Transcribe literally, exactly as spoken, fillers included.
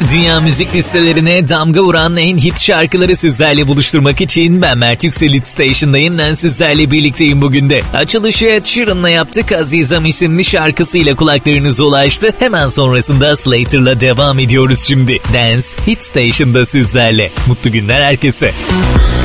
Dünya müzik listelerine damga vuran en hit şarkıları sizlerle buluşturmak için ben Mert Yüksel Hit Station'dayım. Ben sizlerle birlikteyim bugün de. Açılışı Ed Sheeran'la yaptık. Azizam isimli şarkısıyla kulaklarınıza ulaştı. Hemen sonrasında Slater'la devam ediyoruz şimdi. Dance Hit Station'da sizlerle. Mutlu günler herkese.